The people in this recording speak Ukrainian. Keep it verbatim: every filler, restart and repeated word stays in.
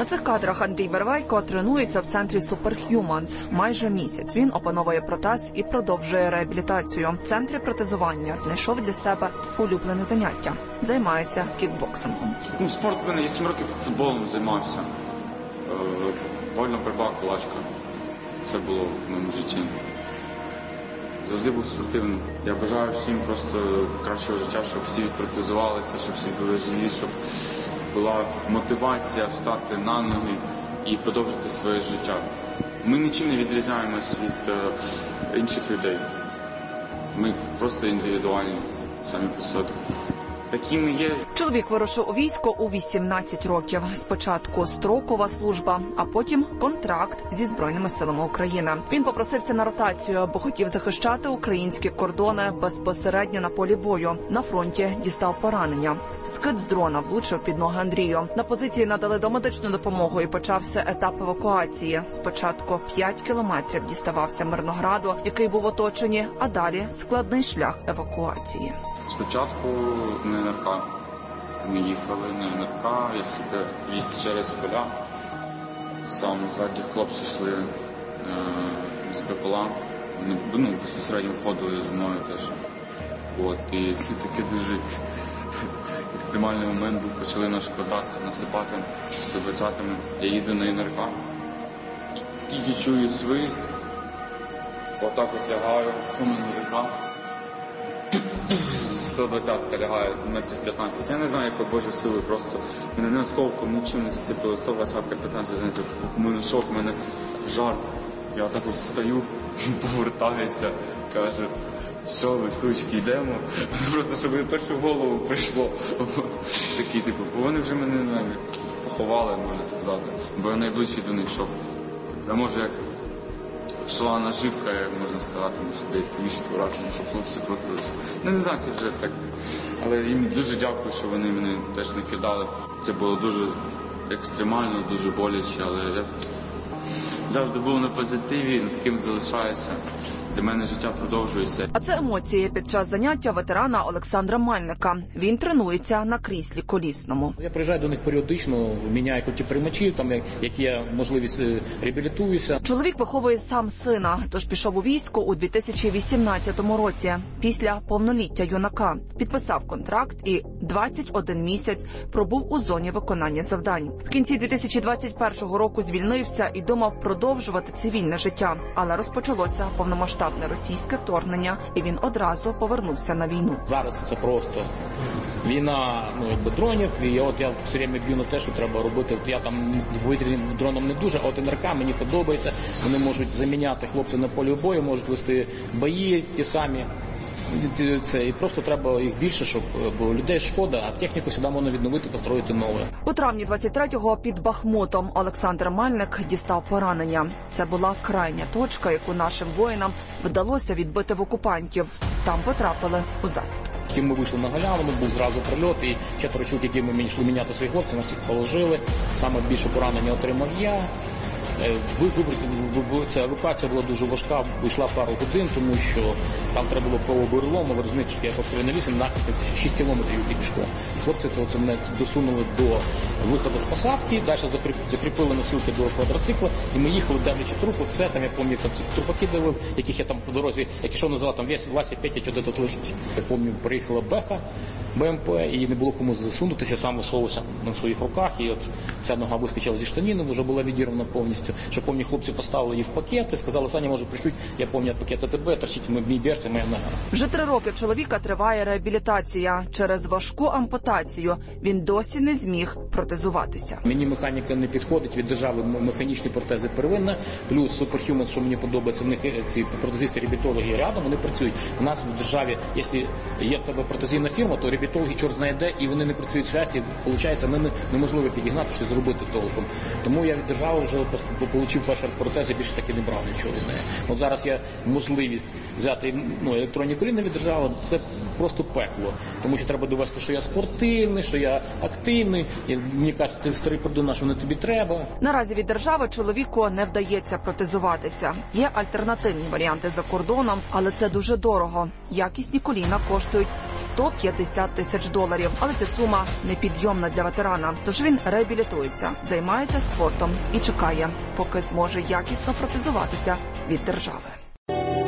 На цих кадрах Андрій Вервейко тренується в центрі Superhumans. Майже місяць він опановує протез і продовжує реабілітацію. В центрі протезування знайшов для себе улюблене заняття. Займається кікбоксингом. Ну, спорт в мене, я сім років футболом займався. Вольна боротьба, кулачка. Все було в моєму житті. Завжди був спортивним. Я бажаю всім просто кращого життя, щоб всі відпротезувалися, щоб всі були живі, щоб була мотивація встати на ноги і продовжити своє життя. Ми нічим не відрізняємось від е, інших людей. Ми просто індивідуальні самі по собі. Такі ми є. Чоловік вирушив у військо у вісімнадцять років. Спочатку строкова служба, а потім контракт зі Збройними силами України. Він попросився на ротацію, бо хотів захищати українські кордони безпосередньо на полі бою. На фронті дістав поранення. Скид з дрона влучив під ноги Андрію. На позиції надали домедичну допомогу і почався етап евакуації. Спочатку п'ять кілометрів діставався Мирнограду, який був оточені, а далі складний шлях евакуації. Спочатку на ен ер ка. Ми їхали на ен ер ка, я себе віз через поля. Сам ззаді хлопці йшли е, з БПЛА. Вони ну, безпосередньо входили зі мною теж. От, і це такий дуже екстремальний момент був. Почали наш квадрат насипати сто двадцятими. Я їду на ен ер ка. Тільки чую свист. Отак от лягаю в ен ер ка. сто двадцятка лягає метрів п'ятнадцять. Я не знаю, якої Божої сили, просто мене не осколком, нічим не зацепило. сто двадцятка, п'ятнадцять, у мене шок, у мене жар. Я так ось стою, повертаюся, кажу, що ви, сучки, йдемо. Просто, щоб мені першу голову прийшло. Такі, типу, вони вже мене навіть поховали, можна сказати, бо я найближчий до них шок. Я можу як шла наживка, як можна сказати, може стоїть фінішки враження, що хлопці просто... Ну, не знаю, це вже так. Але їм дуже дякую, що вони мене теж не кидали. Це було дуже екстремально, дуже боляче, але я завжди був на позитиві, на таким залишаюся. Для мене життя продовжується. А це емоції під час заняття ветерана Олександра Мальника. Він тренується на кріслі колісному. Я приїжджаю до них періодично, міняю ті приймачі, там як є можливість, реабілітуюся. Чоловік виховує сам сина, тож пішов у військо у дві тисячі вісімнадцятому році. Після повноліття юнака підписав контракт і двадцять один місяць пробув у зоні виконання завдань. В кінці дві тисячі двадцять першого року звільнився і думав продовжувати цивільне життя, але розпочалося повномасштабне російське вторгнення, і він одразу повернувся на війну. Зараз це просто війна, ну, якби дронів, і от я все время б'ю на те, що треба робити. От я там повітряним дроном не дуже, а от ен ер ка мені подобається. Вони можуть заміняти хлопців на полі бою, можуть вести бої ті самі. Це і просто треба їх більше, щоб бо людей шкода, а техніку сюди можна відновити, построїти нове. У травні двадцять третього під Бахмутом Олександр Мальник дістав поранення. Це була крайня точка, яку нашим воїнам вдалося відбити в окупантів. Там потрапили у засідку. Ми вийшли на галявину, був зразу прильот, і четверо чоловік, які ми йшли міняти своїх хлопців, нас їх положили. Саме більше поранення отримав я. Ця евакуація була дуже важка, йшла пару годин, тому що там треба було по бурелому, ви розумієте, що я хлопцеві на вісім, нахід шість кілометрів йти пішком. Хлопці це мене досунули до виходу з посадки, далі закріпили носилки до квадроцикла, і ми їхали, дивлячи трупи, все, там я пам'ятаю, там трупаки дивив, яких я там по дорозі, як ішов, називав, там весь Вася, Петя, що де тут лежить. Я пам'ятаю, приїхала Беха, Бе ем пе, і не було кому засунутися, сам висовувався на своїх руках, і от ця нога вискочила зі штаніни, вже була відірвана повністю. Що, пам'ятаю, хлопці поставили її в пакет і сказали, Саня, може, причуть, я пам'ятаю, пакет а те бе, торчить мій берці, моя нога. Вже три роки в чоловіка триває реабілітація. Через важку ампутацію він досі не зміг протезуватися. Мені механіка не підходить, від держави механічні протези первинна, плюс Superhumans, що мені подобається, в них ці протезисти, реабілітологи рядом, вони працюють. У нас в державі, якщо є в тебе протезійна фірма, то реабілітологи чорт знає де, і вони не працюють в шлясті, виходить, неможливо підігнати, щось зробити толком. Тому я від держави вже отримав перший протез, я більше таки не брав нічого від неї. От зараз є можливість взяти ну, електронні коліна від держави, це просто пекло. Тому що треба довести, що я спортивний, що я активний, і мені кажуть, ти старий продуна, що не тобі треба. Наразі від держави чоловіку не вдається протезуватися. Є альтернативні варіанти за кордоном, але це дуже дорого. Якісні коліна коштують сто п'ятдесят тисяч доларів. Але ця сума непідйомна для ветерана. Тож він реабілітується, займається спортом і чекає, поки зможе якісно протезуватися від держави.